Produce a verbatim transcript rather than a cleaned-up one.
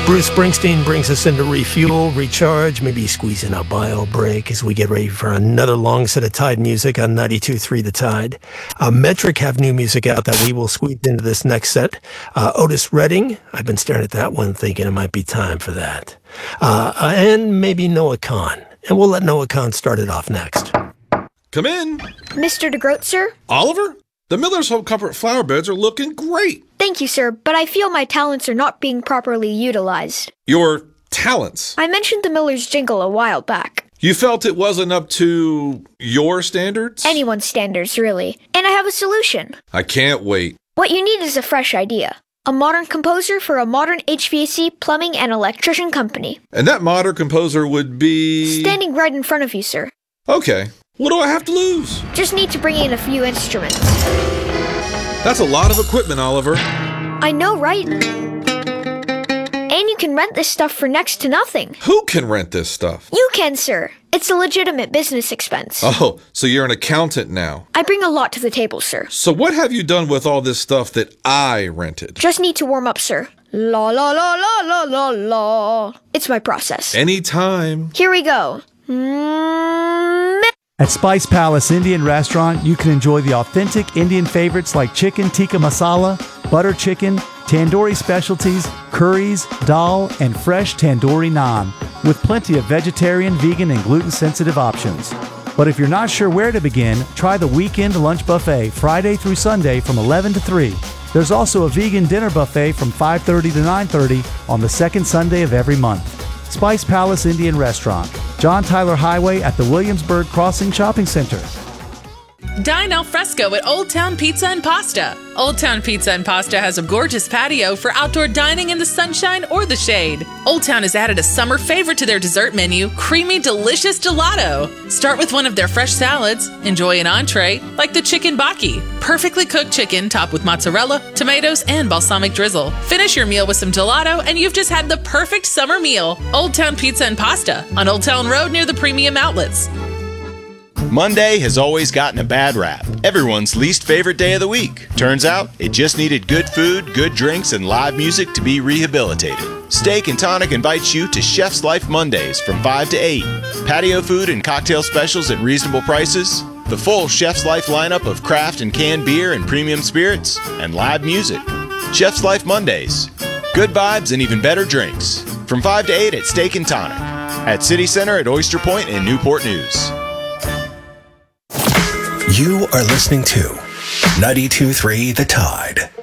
Bruce Springsteen brings us into refuel, recharge, maybe squeeze in a bio break as we get ready for another long set of Tide music on ninety-two point three The Tide. Uh, Metric have new music out that we will squeeze into this next set. Uh, Otis Redding, I've been staring at that one thinking it might be time for that. Uh, uh, and maybe Noah Kahan. And we'll let Noah Kahan start it off next. Come in. Mister DeGroat, sir? Oliver? The Miller's Home Comfort flower beds are looking great. Thank you, sir, but I feel my talents are not being properly utilized. Your talents? I mentioned the Miller's jingle a while back. You felt it wasn't up to your standards? Anyone's standards, really. And I have a solution. I can't wait. What you need is a fresh idea. A modern composer for a modern H V A C, plumbing, and electrician company. And that modern composer would be... Standing right in front of you, sir. Okay. What do I have to lose? Just need to bring in a few instruments. That's a lot of equipment, Oliver. I know, right? And you can rent this stuff for next to nothing. Who can rent this stuff? You can, sir. It's a legitimate business expense. Oh, so you're an accountant now. I bring a lot to the table, sir. So what have you done with all this stuff that I rented? Just need to warm up, sir. La la la la la la la. It's my process. Anytime. Here we go. Mm-hmm. At Spice Palace Indian Restaurant, you can enjoy the authentic Indian favorites like chicken tikka masala, butter chicken, tandoori specialties, curries, dal, and fresh tandoori naan, with plenty of vegetarian, vegan, and gluten-sensitive options. But if you're not sure where to begin, try the weekend lunch buffet Friday through Sunday from eleven to three. There's also a vegan dinner buffet from five thirty to nine thirty on the second Sunday of every month. Spice Palace Indian Restaurant, John Tyler Highway at the Williamsburg Crossing Shopping Center. Dine al fresco at Old Town Pizza and Pasta. Old Town Pizza and Pasta has a gorgeous patio for outdoor dining in the sunshine or the shade. Old Town has added a summer favorite to their dessert menu, creamy, delicious gelato. Start with one of their fresh salads. Enjoy an entree, like the chicken baki. Perfectly cooked chicken topped with mozzarella, tomatoes, and balsamic drizzle. Finish your meal with some gelato, and you've just had the perfect summer meal. Old Town Pizza and Pasta on Old Town Road near the Premium Outlets. Monday has always gotten a bad rap. Everyone's least favorite day of the week. Turns out, it just needed good food, good drinks, and live music to be rehabilitated. Steak and Tonic invites you to Chef's Life Mondays from five to eight. Patio food and cocktail specials at reasonable prices. The full Chef's Life lineup of craft and canned beer and premium spirits. And live music. Chef's Life Mondays. Good vibes and even better drinks. From five to eight at Steak and Tonic. At City Center at Oyster Point and Newport News. You are listening to ninety-two point three The Tide.